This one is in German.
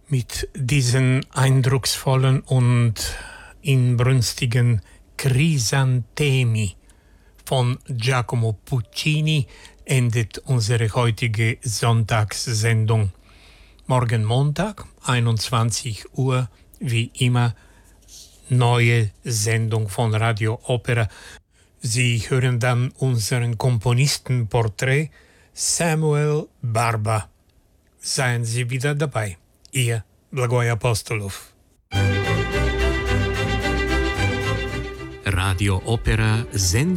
Mit diesen eindrucksvollen und inbrünstigen Chrysanthemi von Giacomo Puccini endet unsere heutige Sonntagssendung. Morgen Montag, 21 Uhr, wie immer, neue Sendung von Radio Opera. Sie hören dann unseren Komponistenporträt Samuel Barba. Seien Sie wieder dabei. Ihr Blagoj Apostolov. Radio Opera